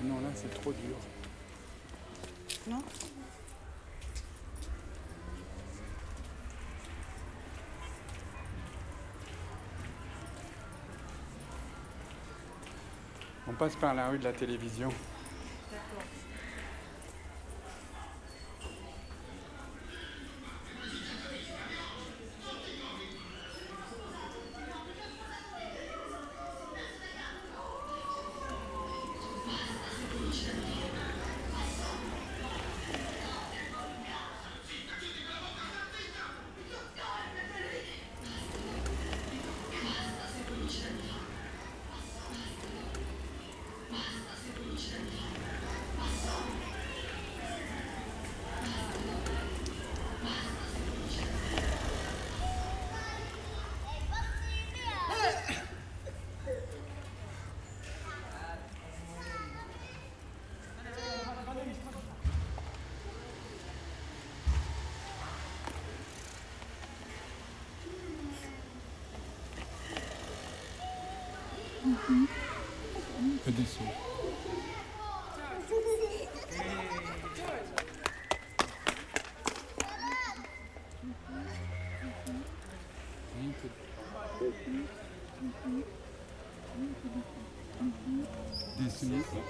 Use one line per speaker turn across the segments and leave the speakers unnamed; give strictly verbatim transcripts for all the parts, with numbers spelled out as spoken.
Non, là, c'est trop dur.
Non?
On passe par la rue de la télévision.
D'accord.
Que des sons. Rien que... Des sons.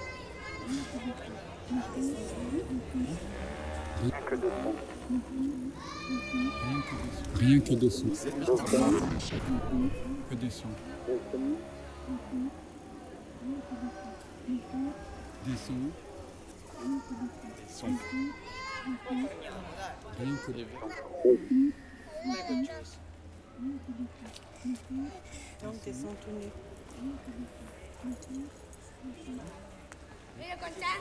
Rien que des sons. Rien que des sons. Que des sons. Des sons. Des sons. Rien que des
Donc des sons tout nus.
Vieni con te?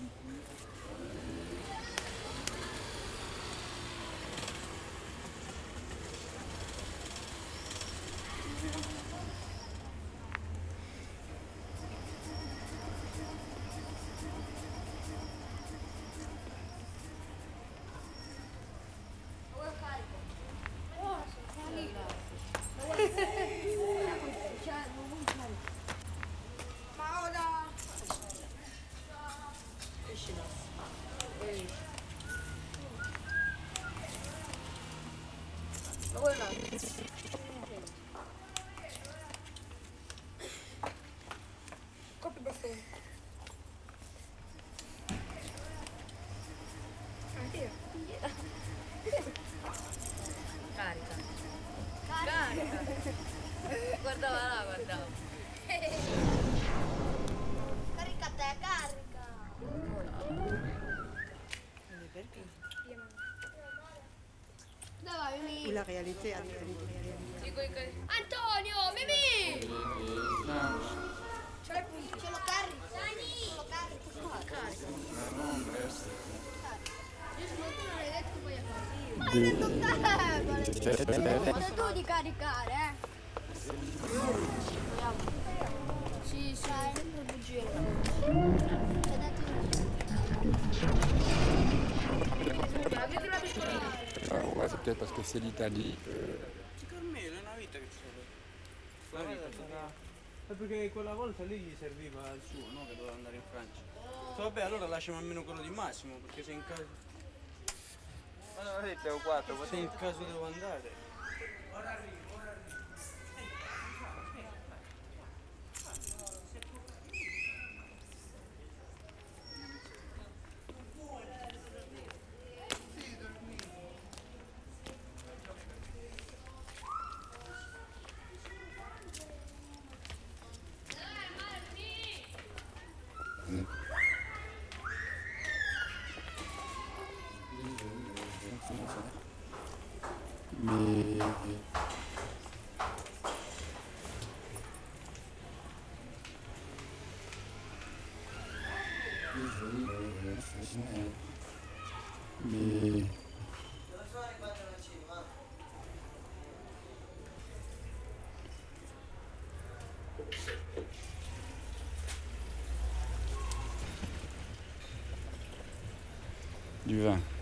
Vuoi carico? Oh, sono carico. Cioè, non vuoi carico. Ma ora... Ma vuoi un altro? Copri bastone.
Carica. Carica. Guardava là, guardava.
Carica te, carica.
Mais perché?
Dove vai,
Ou
Mimì?
la réalité, la réalité.
Dico i cari-
Antonio, Mimì!
No,
Ce l'hai punti? Ce lo carico. Dani! Ce lo carico.
Carica.
non, reste.
Giusto, tu non hai detto che voglio fare.
Des...
Ho detto tu di caricare, eh? Sì, sì, sempre bugie. C'è detto
Avete la piccola?
Ah, ouais, c'est peut-être parce que c'est l'Italie.
Carmelo è una vita che ci sono. La vita sarà. È perché quella volta lì gli serviva il suo, no? Che doveva andare in Francia. Ho detto, vabbè, allora lasciamo almeno quello di Massimo, perché se in caso.
Ma non avete quattro,
Se in caso devo andare.
Mais... Mais... Du vin.